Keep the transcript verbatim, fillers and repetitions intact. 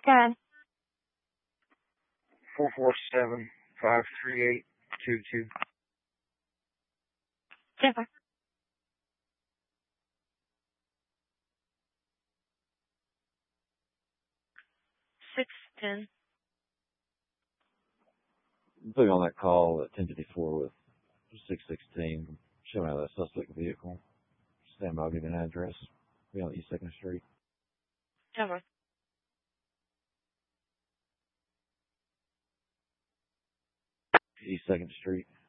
ahead. Four four seven five three eight two two. Jennifer. Six ten. Put me on that call at ten fifty-four with six sixteen. Show me that suspect vehicle. Stand by, I'll give you an address. Be on East second Street. Jennifer. East second Street.